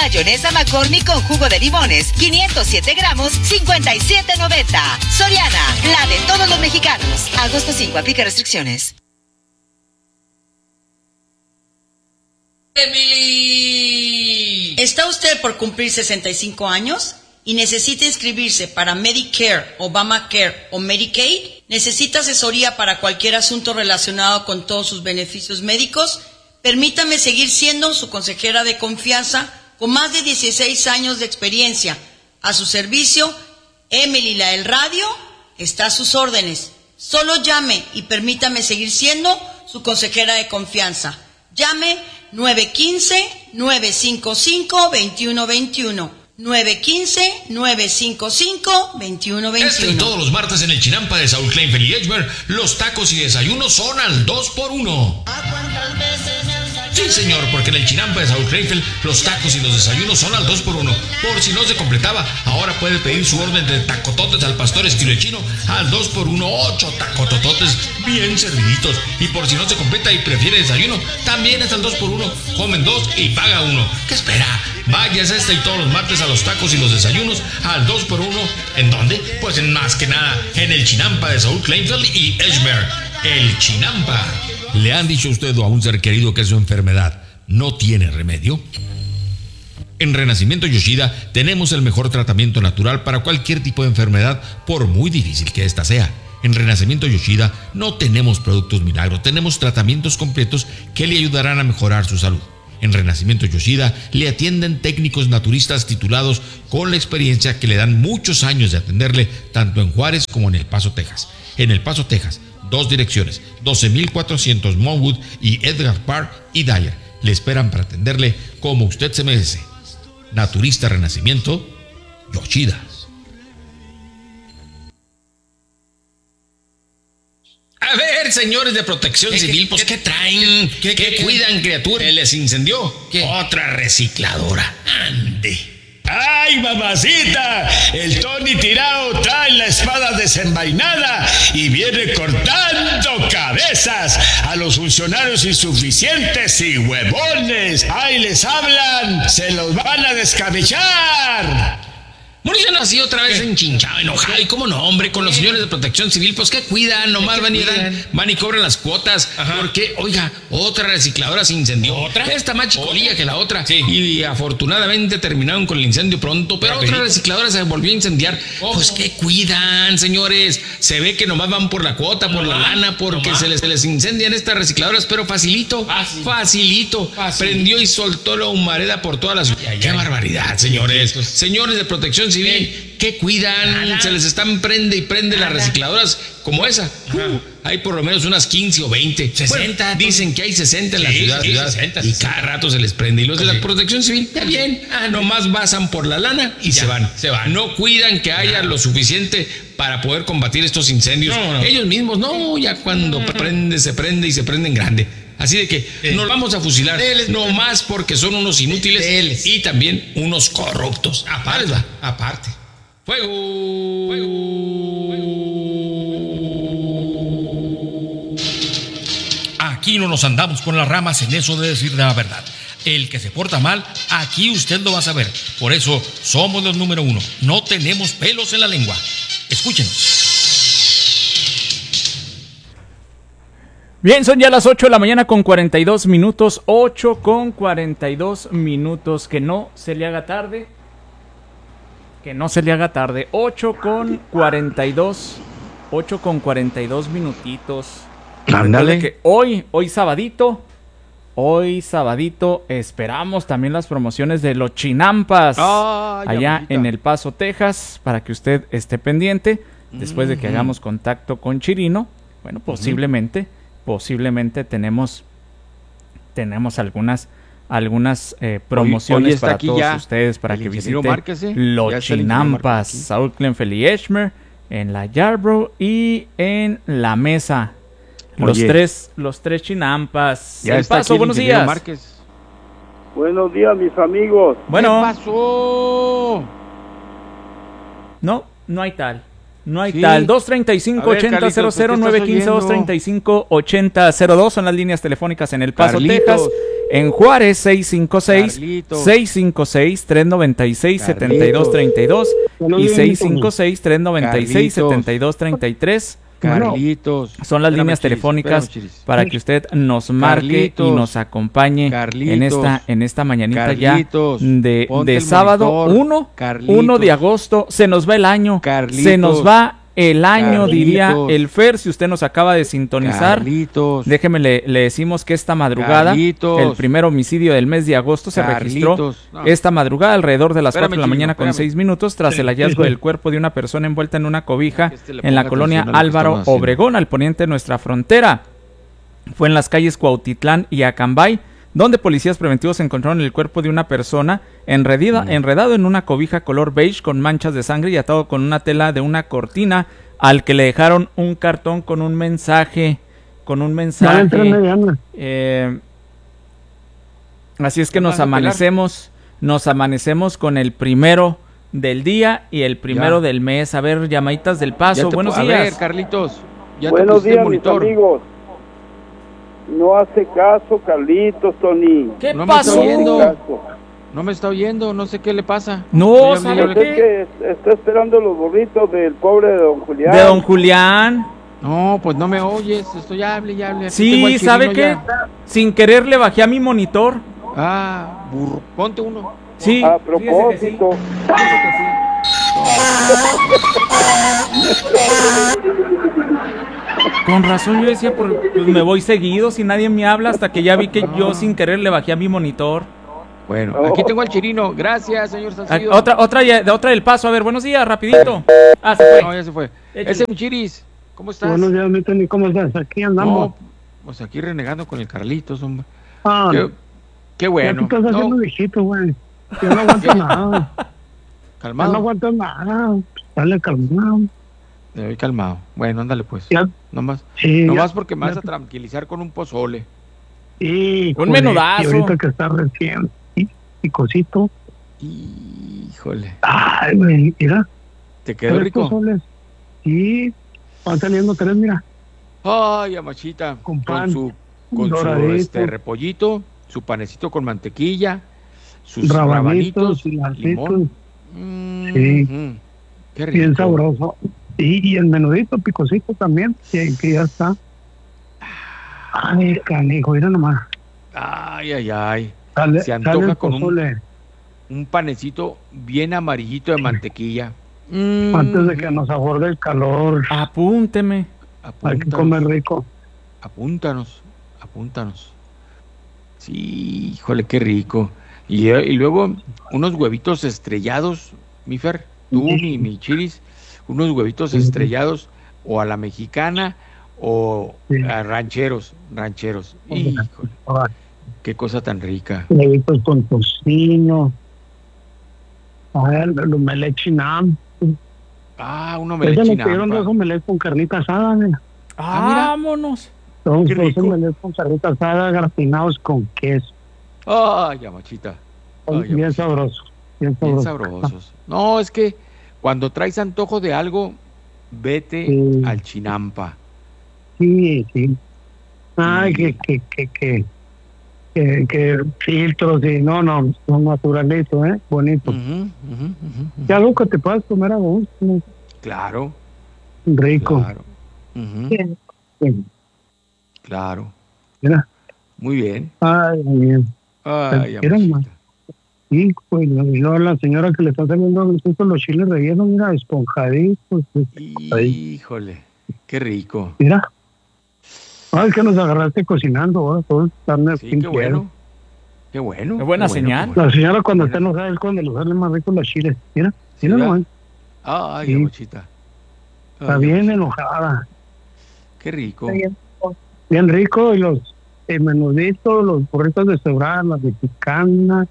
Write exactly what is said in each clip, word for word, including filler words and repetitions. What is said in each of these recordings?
Mayonesa McCormick con jugo de limones, quinientos siete gramos, cincuenta y siete noventa. Soriana, la de todos los mexicanos. Agosto cinco, aplica restricciones. Emily. ¿Está usted por cumplir sesenta y cinco años y necesita inscribirse para Medicare, Obamacare o Medicaid? ¿Necesita asesoría para cualquier asunto relacionado con todos sus beneficios médicos? Permítame seguir siendo su consejera de confianza con más de dieciséis años de experiencia. A su servicio, Emily la del radio está a sus órdenes. Solo llame y permítame seguir siendo su consejera de confianza. Llame nueve uno cinco, nueve cinco cinco, dos uno dos uno. nueve uno cinco, nueve cinco cinco, dos uno dos uno. Este y todos los martes en el Chinampa de Saúl Kleinfeld y Edgemer, los tacos y desayunos son al dos por uno. Sí, señor, porque en el Chinampa de Saúl Kleinfeld, los tacos y los desayunos son al dos por uno. Por si no se completaba, ahora puede pedir su orden de tacototes al pastor estilo chino al dos por uno, ocho tacotototes bien serviditos. Y por si no se completa y prefiere desayuno, también es al dos por uno. Comen dos y paga uno. ¿Qué espera? Vayas este y todos los martes a los tacos y los desayunos al dos por uno. ¿En dónde? Pues en más que nada, en el Chinampa de Saúl Kleinfeld y Edgemer. El Chinampa. ¿Le han dicho a usted o a un ser querido que su enfermedad no tiene remedio? En Renacimiento Yoshida tenemos el mejor tratamiento natural para cualquier tipo de enfermedad, por muy difícil que ésta sea. En Renacimiento Yoshida no tenemos productos milagros, tenemos tratamientos completos que le ayudarán a mejorar su salud. En Renacimiento Yoshida le atienden técnicos naturistas titulados con la experiencia que le dan muchos años de atenderle tanto en Juárez como en El Paso, Texas. En El Paso, Texas, dos direcciones, doce mil cuatrocientos Monwood y Edgar Park y Dyer. Le esperan para atenderle como usted se merece. Naturista Renacimiento Yoshida. A ver, señores de Protección ¿Qué, Civil, pues ¿qué, qué traen? ¿Qué, qué, qué cuidan, criatura? ¿Se les incendió? ¿Qué? Otra recicladora. Ande. ¡Ay, mamacita! El Tony Tirao trae la espada desenvainada y viene cortando cabezas a los funcionarios insuficientes y huevones. ¡Ay, les hablan! ¡Se los van a descabechar! Mauricio así otra vez enchinchado, enojado. ¿Y cómo no, hombre? Con los señores de Protección Civil, pues ¿qué cuidan? Nomás van y, dan, van y cobran las cuotas. Ajá. Porque, oiga, otra recicladora se incendió. ¿Otra? Esta más chicolilla que la otra. Sí. Y afortunadamente terminaron con el incendio pronto. Pero Rapidito. Otra recicladora se volvió a incendiar. ¿Cómo? Pues ¿qué cuidan, señores? Se ve que nomás van por la cuota, por no la va, lana, porque no se, les, se les incendian estas recicladoras, pero facilito. Fácil. Facilito. Fácil. Prendió y soltó la humareda por toda la ciudad. Ay, ¡qué ay, barbaridad, señores! Ay, señores de Protección Civil, ¿qué cuidan? Nada. Se les están prende y prende Nada. Las recicladoras como esa. Uh, hay por lo menos unas quince o veinte. sesenta. Bueno, dicen que hay sesenta en sí, la ciudad. Sí, sesenta, y cada rato se les prende. Y los de la Protección Civil, ya bien, ah, nomás basan por la lana y ya, se van. Se van. No cuidan que haya lo suficiente para poder combatir estos incendios. No, no. Ellos mismos, no, ya cuando no, no. prende, se prende y se prende en grande. Así de que sí. nos vamos a fusilar, Deles, no más porque son unos inútiles Deles. Y también unos corruptos. Aparte, aparte. Fuego. Fuego. Fuego. Aquí no nos andamos con las ramas en eso de decir la verdad. El que se porta mal, aquí usted lo va a saber. Por eso somos los número uno. No tenemos pelos en la lengua. Escúchenos. Bien, son ya las ocho de la mañana con cuarenta y dos minutos, ocho con cuarenta y dos minutos, que no se le haga tarde, que no se le haga tarde, ocho con cuarenta y dos, ocho con cuarenta y dos minutitos. Ándale. Que hoy, hoy sabadito, hoy sabadito esperamos también las promociones de los Chinampas, oh, allá bonita. En El Paso, Texas, para que usted esté pendiente, después mm-hmm. de que hagamos contacto con Chirino, bueno, posiblemente... Mm-hmm. Posiblemente tenemos tenemos algunas algunas eh, promociones para todos ya ustedes para que visiten Márquez, los Chinampas, Saúl Kleinfeld y Edgemer en la Yarborough y en la Mesa. Los Oye. tres los tres Chinampas. Ya El Paso, buenos días. Márquez. Buenos días, mis amigos. Bueno. ¿Qué pasó? No, no hay tal. No hay sí. tal. dos treinta y cinco, ochenta, cero cero, nueve uno cinco, dos treinta y cinco, ochenta, cero dos son las líneas telefónicas en El Paso, Carlitos. Texas. En Juárez, seis cinco seis, seis cinco seis, tres nueve seis, siete dos tres dos y seis cinco seis, tres nueve seis, siete dos tres tres. Carlitos. Son las Espérame, líneas Chiris, telefónicas espérame, Chiris. para que usted nos marque Carlitos. y nos acompañe Carlitos. en esta en esta mañanita Carlitos, ya de, ponte de el sábado monitor. uno, Carlitos. uno de agosto. Se nos va el año. Carlitos. Se nos va el año, Carlitos. diría el Fer, si usted nos acaba de sintonizar. Carlitos. Déjeme, le, le decimos que esta madrugada, Carlitos. el primer homicidio del mes de agosto se registró Carlitos. No. esta madrugada alrededor de las Espérame, cuatro de la Chino, mañana con espérame. seis minutos tras el hallazgo del cuerpo de una persona envuelta en una cobija Que este le en la ponga colonia atención a lo que Álvaro estamos haciendo. Obregón, al poniente de nuestra frontera. Fue en las calles Cuautitlán y Acambay, donde policías preventivos encontraron el cuerpo de una persona enredida, Mm. enredado en una cobija color beige con manchas de sangre y atado con una tela de una cortina, al que le dejaron un cartón con un mensaje, con un mensaje. Eh, así es que nos vas a pelar? amanecemos, nos amanecemos con el primero del día y el primero Ya. del mes. A ver, llamaditas del Ya paso. te Buenos pu- a días. ver, Carlitos. Ya te Buenos pusiste el días, mis monitor. amigos. No hace caso, Carlitos, Tony. ¿Qué No me pasó? estoy oyendo. No hace caso. No me está oyendo, no sé qué le pasa. No, Hable, ¿sabe hable. Es qué? que es- está esperando los burritos del pobre de don Julián. De don Julián. No, pues no me oyes. Estoy hable y hable. Aquí tengo Sí, al ¿sabe chirino qué? ya. Sin querer le bajé a mi monitor. Ah, burro. Ponte uno. Sí. A fíjese que sí, propósito. fíjese que sí. Con razón yo decía, por- pues me voy seguido si nadie me habla, hasta que ya vi que yo sin querer le bajé a mi monitor. Bueno, Oh. aquí tengo al chirino. Gracias, señor Ah, Salcido. Otra, otra, ya- de otra del paso. A ver, buenos días, rapidito. Ah, se No, fue. ya se fue. Échale. Ese es mi Chiris. ¿Cómo estás? Buenos días, mi Tony, ¿cómo estás? Aquí andamos. No, pues aquí renegando con el Carlitos, hombre. ah, Qué, qué ya bueno. te estás haciendo No, viejito, güey. Ya no aguanto nada. Ya no calmado. aguanto nada. Dale calmado. Me voy calmado. Bueno, ándale pues. Ya, Nomás, sí, nomás ya- porque me vas ya a tranquilizar con un pozole. Sí, Un joder, menudazo. Y ahorita que está recién y, y cosito. Híjole. Ay, güey, mira. ¿Te quedó tres rico? pozoles. Sí, van saliendo tres, mira. Ay, amachita. Con Con pan, su, con su doradito. este, repollito, su panecito con mantequilla, sus Rabanitos rabanitos, y larditos. limón. Mm, Sí. ujú. Qué rico. Bien sabroso. Y, y el menudito picosito también, que, que ya está. Ay, canijo, mira nomás. Ay, ay, ay. Sale, Se antoja sale el con un- pozole. Un panecito bien amarillito de mantequilla. Antes de que nos aborde el calor, Apúnteme. hay que comer rico. Apúntanos, apúntanos. Sí, híjole, qué rico. Y, eh, y luego unos huevitos estrellados, mi Fer, tú, mi, mi Chiris, unos huevitos estrellados o a la mexicana o Sí. a rancheros, rancheros. Híjole, Ahora, qué cosa tan rica. huevitos con tocino. A ver, los omelette chinam. Ah, uno Ese me me pidieron dos omelette con carnita asada, mira. Ah, mira. Vámonos. Dos, Qué dos rico. omelette con carnita asada gratinados con queso. Ay, amachita. Ay, bien amachita. sabroso. Bien Bien sabroso. sabrosos. No, es que cuando traes antojo de algo, vete Sí. al Chinampa. Sí, sí. Ay, Sí. que, que, que, que, que, que filtros y no, no, no naturalito, ¿eh? Bonito. Ujú, ujú, ujú, ujú. Y algo que te puedas comer a gusto, ¿no? Claro, Rico. claro. Ujú, Sí. Sí. claro. Mira, Muy bien. ay, bien. Ay, Mira, amachita. Y pues, y luego la señora que le está saliendo justo los chiles rellenos, mira, esponjaditos. pues, ahí. Híjole, qué rico. Mira. Ay, que nos agarraste cocinando ahora, todo carne Sí, sin qué piel. bueno. Qué bueno. Qué buena qué bueno, señal. qué bueno. La señora cuando está Mira. enojada es cuando le salen más ricos los chiles. Mira, Sí, mira ¿verdad? nomás, Ay, Sí. amachita. está Ay, bien amachita. enojada. Qué rico. Bien rico, y los eh, menuditos, los burritos de cebrada, la mexicana,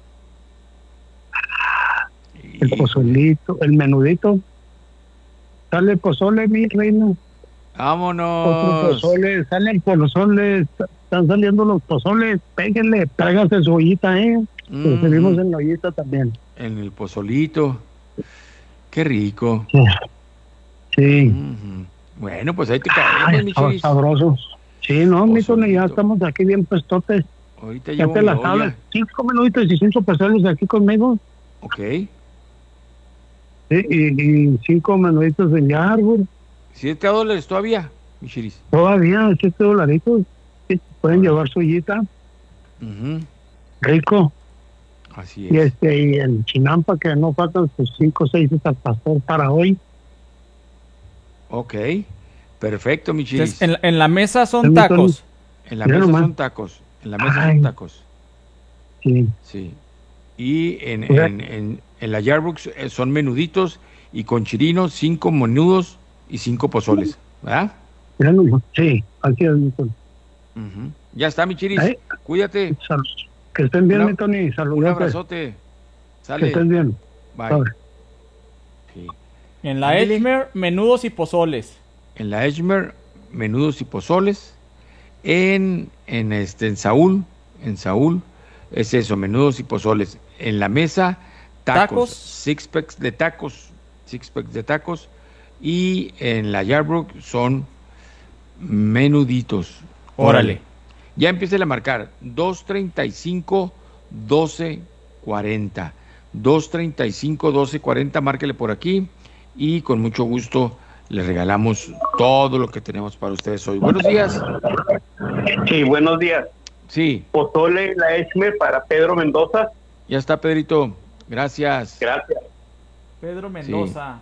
el Híjole. pozolito, el menudito. Sale el pozole, mi reina. Otro Vámonos. pozole, salen pozoles, están saliendo los pozoles, péguenle, tráigase su ollita, ¿eh? Lo Mm, servimos en la ollita también. en el pozolito. Qué rico. Sí. Ujú. Bueno, pues ahí te Ay, caemos, mi estaba Chiris. sabrosos. Sí, no, mi Tony, ya Pozolito. estamos aquí bien puestotes. Ahorita Ya llevo te mi las olla. sabes. Cinco minutos y cinco pesos aquí conmigo. Ok. Sí, y, y cinco minutos de árbol. ¿Siete dólares todavía, mi chiris? Todavía, siete dolaritos. Sí, pueden Ahora. llevar su ollita. Ujú. Rico. Así Y es. este, y el chinampa, que no faltan sus cinco o seis al pastor para hoy. Ok. Perfecto, mi chiris. Entonces, en, en la mesa son Permítame. tacos. En la Mira mesa nomás. son tacos. En la mesa Ay. son tacos. Sí. Sí. Y en, Mira. en, en, en la Yarbrooks eh, son menuditos y con chirinos, cinco menudos y cinco pozoles. ¿Verdad? Mira nomás. Sí, así es, mi Tony. Ujú. Ya está, mi chiris. Ay. Cuídate. Sal- Que estén bien, Una- mi Tony. Un Saludos. abrazote. Que Sale. estén bien. Bye. Bye. Sí. En la Ándele. Edgemer, menudos y pozoles. En la Edgemer, menudos y pozoles. En, en, este, en Saúl, en Saúl, es eso, menudos y pozoles. En la mesa, tacos, Tacos. six packs de tacos, six packs de tacos. Y en la Yarbrook son menuditos. Órale. Ya empiece a marcar dos treinta y cinco, doce cuarenta. dos treinta y cinco, doce cuarenta, márquele por aquí y con mucho gusto le regalamos todo lo que tenemos para ustedes hoy. Buenos días. Sí, buenos días. Sí, Pozole la Esme para Pedro Mendoza. ya está, Pedrito. Gracias. Gracias. Pedro Mendoza.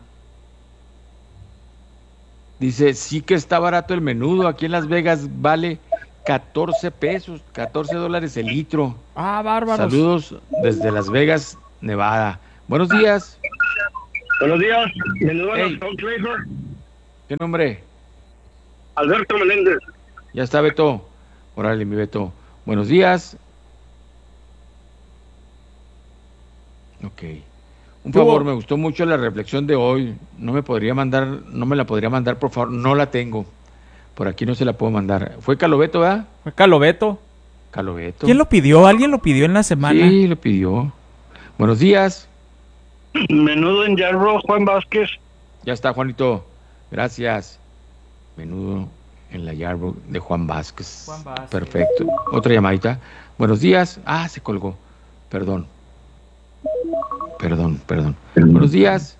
Dice, sí que está barato el menudo. Aquí en Las Vegas vale catorce pesos, catorce dólares el litro. Ah, bárbaros. Saludos desde Las Vegas, Nevada. Buenos días. Buenos días. Menudo Hey. ¿Qué nombre? Alberto Meléndez. Ya está, Beto. Órale, mi Beto. Buenos días. Ok. Un Tuvo- favor, me gustó mucho la reflexión de hoy. No me podría mandar, no me la podría mandar, por favor. No la tengo. Por aquí no se la puedo mandar. Fue Calobeto, ¿verdad? Fue Calobeto. Calobeto. ¿Quién lo pidió? ¿Alguien lo pidió en la semana? Sí, lo pidió. Buenos días. Menudo en Yarro, Juan Vázquez. Ya está, Juanito. Gracias. Menudo en la Yarbrough de Juan Vázquez. Juan Vázquez. Perfecto. Otra llamadita. Buenos días. Ah, se colgó. Perdón. Perdón, perdón. Buenos días.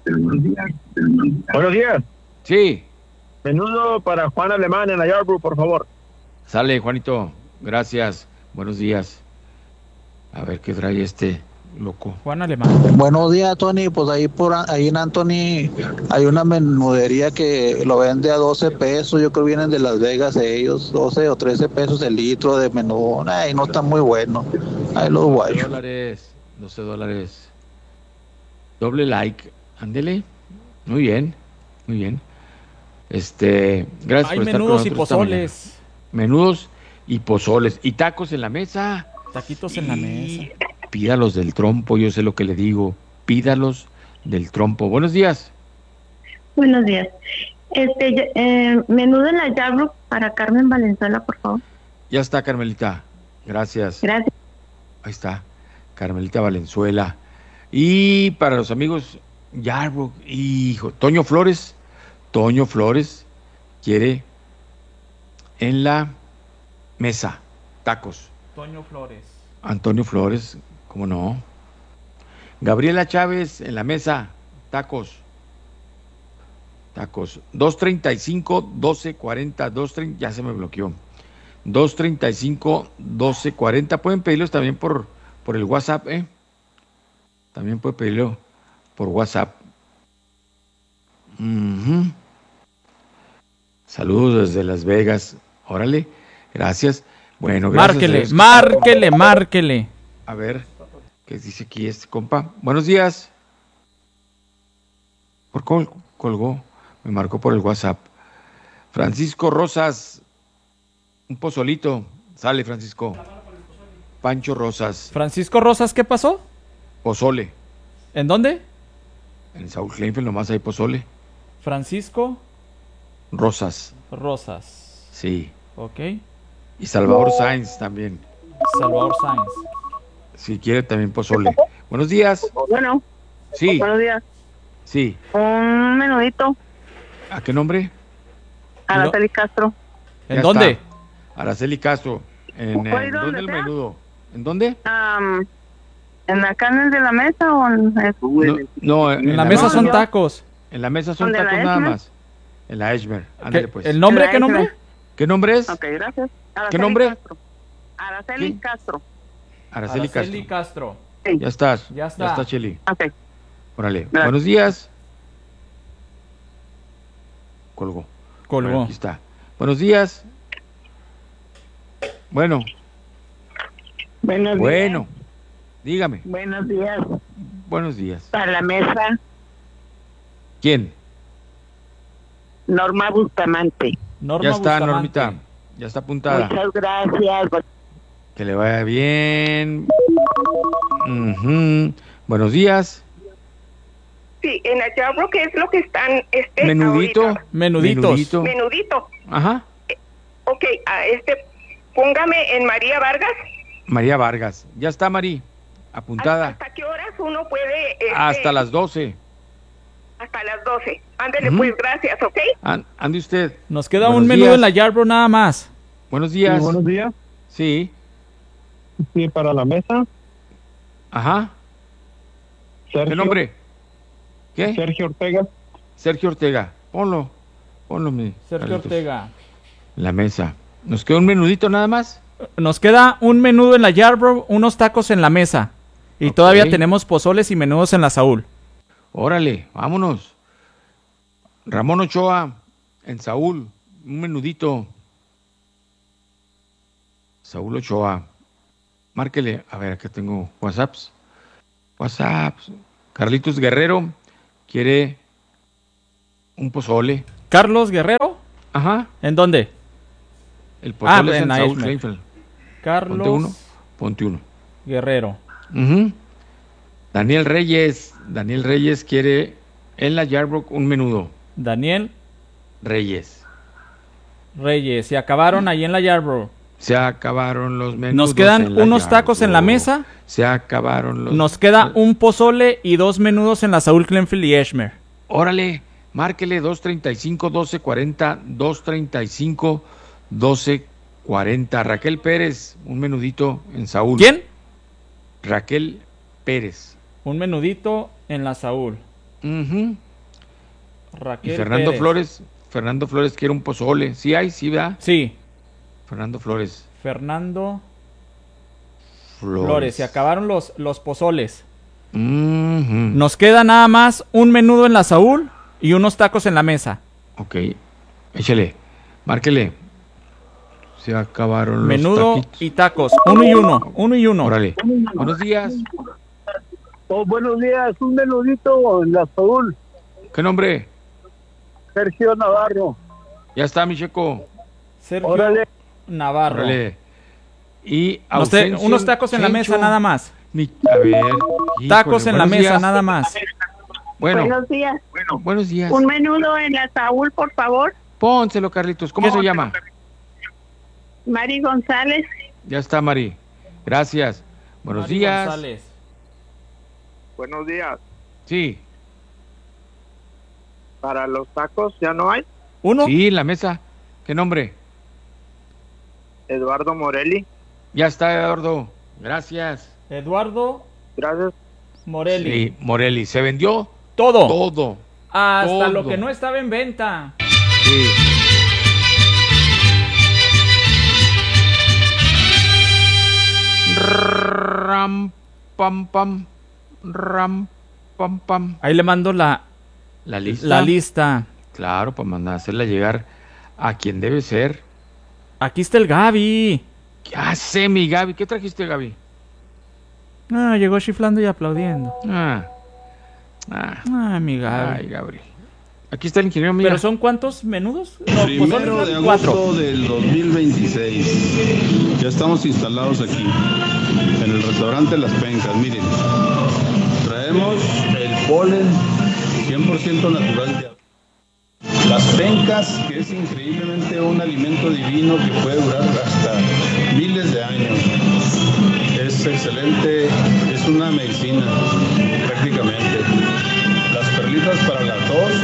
Buenos días. Sí. Menudo para Juan Alemán en la Yarro, por favor. Sale, Juanito. Gracias. Buenos días. A ver qué trae este loco. Juan Alemán. Buenos días, Tony. Pues ahí por ahí en Anthony hay una menudería que lo vende a doce pesos. Yo creo que vienen de Las Vegas ellos, doce o trece pesos el litro de menú. Ay, no está muy bueno. Ahí los doce guayos. dólares. doce dólares. Doble like. Ándele. Muy bien. Muy bien. Este, gracias Hay por estar con menudos y nosotros esta mañana. pozoles. Menudos y pozoles. Y tacos en la mesa. Taquitos en la mesa. Pídalos del trompo, yo sé lo que le digo. Pídalos del trompo. Buenos días. Buenos días. Este, yo- eh, menudo en la Yarro para Carmen Valenzuela, por favor. Ya está, Carmelita. Gracias. Gracias. Ahí está. Carmelita Valenzuela. Y para los amigos, Yarbrough, hijo, Toño Flores. Toño Flores quiere en la mesa tacos. Toño Flores. Antonio Flores, ¿cómo no? Gabriela Chávez en la mesa, tacos. Tacos. dos treinta y cinco, doce cuarenta, dos treinta, ya se me bloqueó. dos treinta y cinco, doce cuarenta. Pueden pedirlos también por, por el WhatsApp, ¿eh? También puede pedirlo por WhatsApp. Ujú. Saludos desde Las Vegas. Órale, gracias. Bueno, gracias. Márquele, a Dios. márquele, márquele. A ver, ¿qué dice aquí este compa? Buenos días. ¿Por qué colgó? Me marcó por el WhatsApp. Francisco Rosas, un pozolito. Sale, Francisco. Pancho Rosas, Francisco Rosas, ¿qué pasó? pozole. ¿En dónde? En South Plainfield nomás hay pozole. Francisco Rosas, Rosas. sí. Ok. Y Salvador Sáenz también. Salvador Sáenz. Si quiere también pozole. Buenos días. Bueno, Sí, buenos días. sí. Un menudito. ¿A qué nombre? Araceli Castro. ¿En Ya dónde? está. Araceli Castro. En, Puede en- ir ¿Dónde donde el sea. menudo? ¿En dónde? Um, ¿En la carne de la mesa o en el... No, no, en, en la, la mesa son tacos. En la mesa son tacos nada más. En la Edgemer. Ándale, pues. ¿El nombre? ¿Qué nombre? ¿Qué nombre es? Ok, gracias. Araceli ¿Qué nombre? Castro. Araceli ¿Qué? Castro. Araceli, Araceli Castro. Castro. Sí. Ya estás. Ya está. Ya está, Cheli. Ok. Órale. Gracias. Buenos días. Colgó. Colgó. Bueno, aquí está. Buenos días. Bueno. Buenos bueno. días. Dígame. Buenos días. Buenos días. Para la mesa. ¿Quién? Norma Bustamante. Norma ya está, Bustamante. Normita. Ya está apuntada. Muchas gracias. Que le vaya bien. Uh-huh. Buenos días. Sí, en la Jabro, ¿qué es lo que están? Este, Menudito. ahorita? Menuditos. Menudito. Menudito. Ajá. Eh, ok, uh, este, póngame en María Vargas. María Vargas. Ya está, María. Apuntada. ¿Hasta, ¿Hasta qué horas uno puede? Este, hasta las doce. Hasta las doce. Ándale, uh-huh. Pues, gracias, ¿ok? And, ande usted. Nos queda buenos un menú días. En la Yarbrough nada más. Buenos días. Sí, buenos días. Sí. Sí, para la mesa. Ajá. Sergio. ¿Qué nombre? ¿Qué? Sergio Ortega. Sergio Ortega. Ponlo. Ponlo, mi. Sergio Carlitos. Ortega. La mesa. ¿Nos queda un menudito nada más? Nos queda un menudo en la Yarbrough, unos tacos en la mesa. Y okay. Todavía tenemos pozoles y menudos en la Saúl. Órale, vámonos. Ramón Ochoa, en Saúl, un menudito. Saúl Ochoa. Márquele. A ver, acá tengo WhatsApps. WhatsApps. Carlitos Guerrero quiere un pozole. ¿Carlos Guerrero? Ajá. ¿En dónde? El pozole ah, es en, en Saúl Kleinfeld. Carlos. Ponte uno. Ponte uno. Guerrero. Uh-huh. Daniel Reyes. Daniel Reyes quiere en la Yarbrough un menudo. Daniel Reyes. Reyes. Se acabaron ahí en la Yarbrough. Se acabaron los menudos. Nos quedan unos tacos en la mesa. Se acabaron los. Nos queda un pozole y dos menudos en la Saúl Kleinfeld y Edgemer. Órale, márquele dos treinta y cinco, doce cuarenta, dos treinta y cinco, doce cuarenta. Raquel Pérez, un menudito en Saúl. ¿Quién? Raquel Pérez. Un menudito en la Saúl. Uh-huh. Raquel y Fernando Pérez. Flores. Fernando Flores quiere un pozole. ¿Sí hay? ¿Sí, verdad? Sí. Fernando Flores. Fernando Flores. Flores. Se acabaron los, los pozoles. Uh-huh. Nos queda nada más un menudo en la Saúl y unos tacos en la mesa. Ok. Échale. Márquele. Se acabaron menudo los taquitos. Y tacos. Uno y uno. Uno y uno. Órale. Buenos días. Oh, buenos días. Un menudito en la Saúl. ¿Qué nombre? Sergio Navarro. Ya está, mi checo. Sergio Órale. Navarro. Órale. Y te, unos tacos en Chencho. La mesa nada más. Mi, a ver. Híjole, tacos en la mesa días. Nada más. Bueno. Buenos días. Bueno, buenos días. Un menudo en la Saúl, por favor. Pónselo, Carlitos. ¿Cómo se llama? Mari González. Ya está, Mari. Gracias. Buenos Mari días. González. Buenos días. Sí. ¿Para los tacos ya no hay? ¿Uno? Sí, en la mesa. ¿Qué nombre? Eduardo Morelli. Ya está, Eduardo. Gracias. Eduardo. Gracias. Morelli. Sí, Morelli. ¿Se vendió? Todo. Todo. Hasta todo. Lo que no estaba en venta. Sí. Ram, pam, pam. Ram, pam, pam. Ahí le mando la... La lista. La lista. Claro, para mandar, hacerla llegar a quien debe ser. Aquí está el Gaby. ¿Qué hace mi Gaby? ¿Qué trajiste, Gaby? Ah, llegó chiflando y aplaudiendo. Ah. Ah, ah mi Gaby. Ay, Gabriel. Aquí está el ingeniero, mira. ¿Pero son cuántos menudos? No, Primero pues de agosto cuatro. Del dos mil veintiséis. Ya estamos instalados aquí, en el restaurante Las Pencas. Miren, traemos el polen cien por ciento natural. Las Pencas, que es increíblemente un alimento divino que puede durar hasta miles de años. Es excelente, es una medicina prácticamente. Las perlitas para la tos,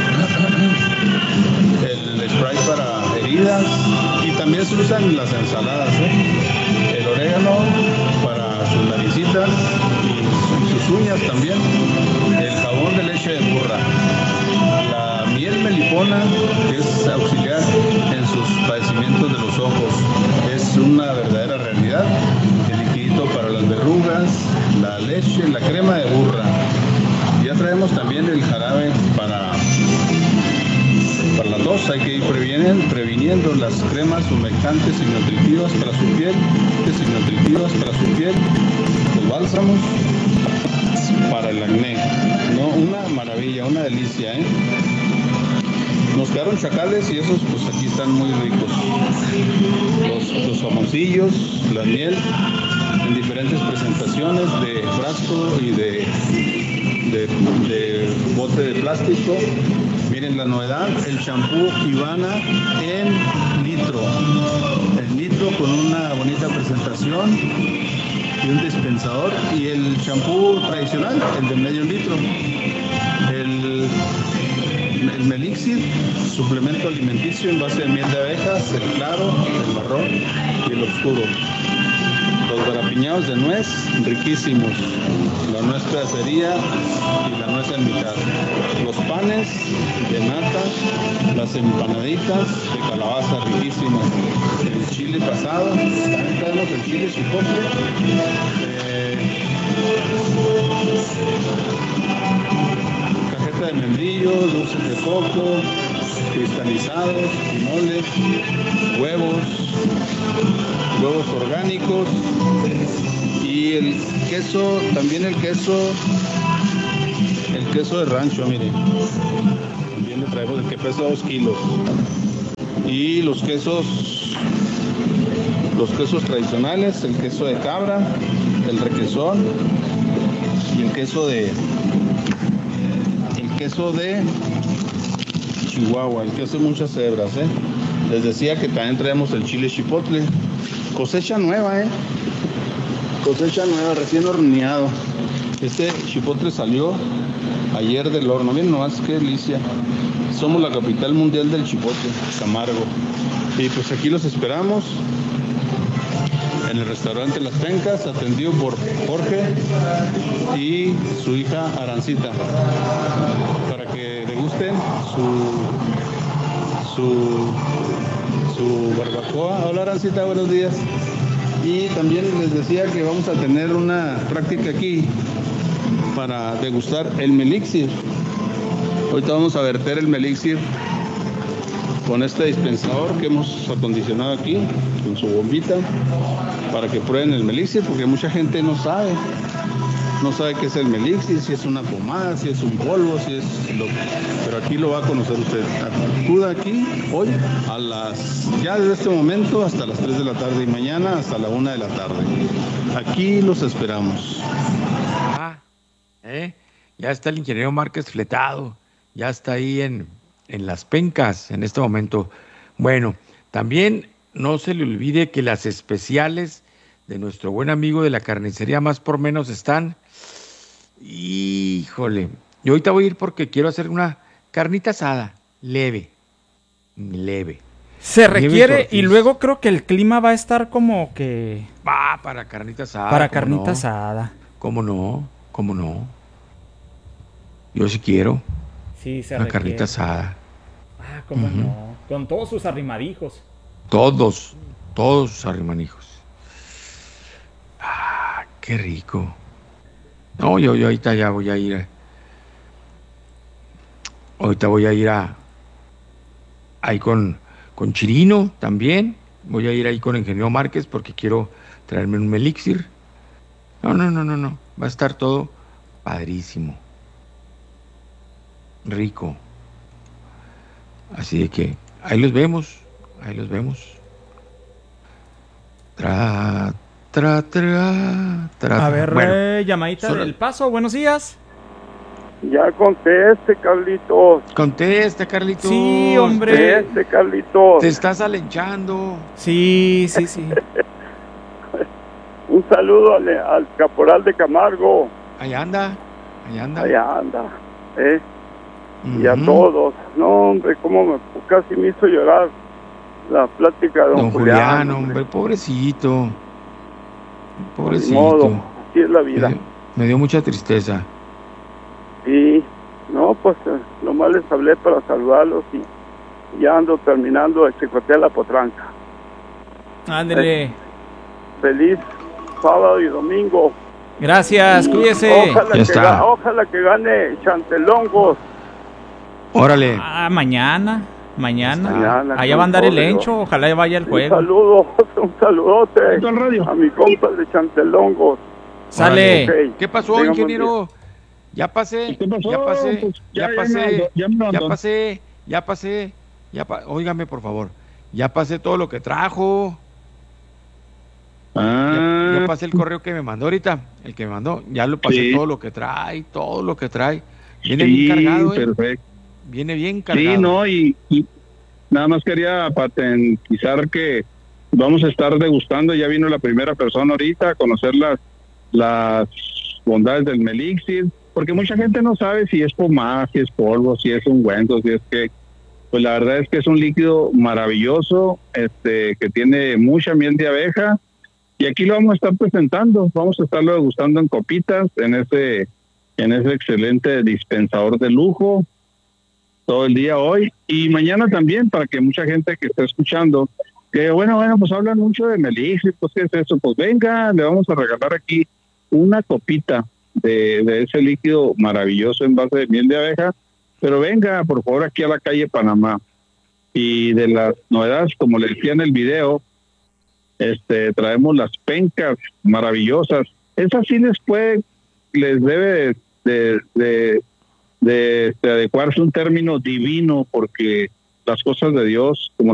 el spray para heridas y también se usan en las ensaladas, ¿eh? El orégano para sus naricitas y sus uñas también. El jabón de leche de burra, la miel melipona, que es auxiliar en sus padecimientos de los ojos, es una verdadera realidad. El liquidito para las verrugas, la leche, la crema de burra. Ya traemos también el jarabe para, para la tos. Hay que ir previniendo, previniendo las cremas humectantes y nutritivas para su piel, y nutritivas para su piel, los bálsamos para el acné. No, una maravilla, una delicia, ¿eh? Nos quedaron chacales y esos pues aquí están muy ricos. Los, los jamoncillos, la miel, en diferentes presentaciones de frasco y de, de, de bote de plástico. Miren la novedad, el champú Ivana en litro. El litro con una bonita presentación y un dispensador. Y el champú tradicional, el de medio litro. El, el Melixir, suplemento alimenticio en base de miel de abejas, el claro, el marrón y el oscuro. Los garapiñados de nuez, riquísimos. La nuez pedacería y la nuez en mitad. Los panes de nata, las empanaditas de calabaza riquísimas. El chile pasado, también tenemos el chile chipotle. Eh, cajeta de membrillo, dulces de coco, cristalizados, pimoles, huevos, huevos orgánicos y el queso, también el queso, el queso de rancho, miren, también le traemos el que pesa dos kilos y los quesos, los quesos tradicionales, el queso de cabra, el requesón y el queso de, el queso de Chihuahua, el queso de muchas hebras, ¿eh? Les decía que también traemos el chile chipotle. Cosecha nueva, ¿eh? Cosecha nueva, recién horneado. Este chipotle salió ayer del horno. Miren nomás qué delicia. Somos la capital mundial del chipotle, Camargo. Y pues aquí los esperamos en el restaurante Las Pencas, atendido por Jorge y su hija Arancita, para que degusten su su su barbacoa. Hola Arancita, buenos días. Y también les decía que vamos a tener una práctica aquí para degustar el Melixir. Ahorita vamos a verter el Melixir con este dispensador que hemos acondicionado aquí, con su bombita, para que prueben el Melixir, porque mucha gente no sabe. No sabe qué es el Melixir, si es una pomada, si es un polvo, si es lo que... Pero aquí lo va a conocer usted. Acuda aquí hoy a las... Ya desde este momento hasta las tres de la tarde y mañana hasta la una de la tarde. Aquí los esperamos. Ah, ¿eh? Ya está el ingeniero Márquez fletado. Ya está ahí en, en Las Pencas en este momento. Bueno, también no se le olvide que las especiales de nuestro buen amigo de la carnicería Más por Menos están... Híjole, yo ahorita voy a ir porque quiero hacer una carnita asada, leve, leve. Se requiere, y luego creo que el clima va a estar como que... Va para carnita asada. Para carnita no? asada. ¿Cómo no? ¿Cómo no? Yo sí quiero. Sí, se una requiere. Carnita asada. Ah, cómo uh-huh. no. Con todos sus arrimadijos. Todos, todos sus arrimadijos. Ah, qué rico. No, yo, yo ahorita ya voy a ir. A, ahorita voy a ir a. Ahí con, con Chirino también. Voy a ir ahí con el ingeniero Márquez porque quiero traerme un Melixir. No, no, no, no, no. Va a estar todo padrísimo. Rico. Así de que ahí los vemos. Ahí los vemos. Tra. Tra, tra, tra, a ver, bueno, eh, llamadita solo... del Paso, buenos días. Ya conteste, Carlitos. Conteste, Carlitos. Sí, hombre. Conteste, Carlitos. Te estás alenchando. Sí, sí, sí. Un saludo al, al caporal de Camargo. Ahí anda, ahí anda. Ahí anda, ¿eh? Uh-huh. Y a todos. No, hombre, cómo me casi me hizo llorar la plática de don, don Julián. Julián, hombre, pobrecito. Pobrecito. Ni modo, así es la vida. Me dio, me dio mucha tristeza. Sí, no, pues eh, nomás les hablé para saludarlos y ya ando terminando de chicotear la potranca. Ándele. Eh, feliz sábado y domingo. Gracias, Y cuídese. Ojalá Ya que, está. ga- ojalá que gane Chantelongos. Órale. Ah, mañana. Mañana. Mañana, Allá con va a andar el todo, Lencho. Ojalá vaya al Un juego. saludo, un saludote al radio. a mi compa de Chantelongos. Sale. Ok. ¿Qué pasó, Tengan buen ingeniero? Ya pasé, ¿Qué pasó? ya pasé, Pues ya- ya ya pasé, me- ya me ya abandonó. pasé, ya pasé, ya pa- óigame por favor, ya pasé todo lo que trajo, Ah, ya, ya pasé el correo que me mandó ahorita, el que me mandó, ya lo pasé Sí. todo lo que trae, todo lo que trae, viene sí, bien cargado, ¿eh? perfecto. Viene bien cargado. Sí, no, y, y nada más quería patentizar que vamos a estar degustando, ya vino la primera persona ahorita a conocer las, las bondades del Melixir, porque mucha gente no sabe si es pomada, si es polvo, si es ungüento, si es que, pues la verdad es que es un líquido maravilloso, este, que tiene mucha miel de abeja, y aquí lo vamos a estar presentando, vamos a estarlo degustando en copitas, en ese, en ese excelente dispensador de lujo, todo el día hoy y mañana también, para que mucha gente que está escuchando, que bueno, bueno, pues hablan mucho de Melixir, pues ¿qué es eso? Pues venga, le vamos a regalar aquí una copita de, de ese líquido maravilloso en base de miel de abeja, pero venga, por favor, aquí a la calle Panamá. Y de las novedades, como le decía en el video, este, traemos las pencas maravillosas. Esas sí les puede, les debe de, de, de, de adecuarse un término divino, porque las cosas de Dios, como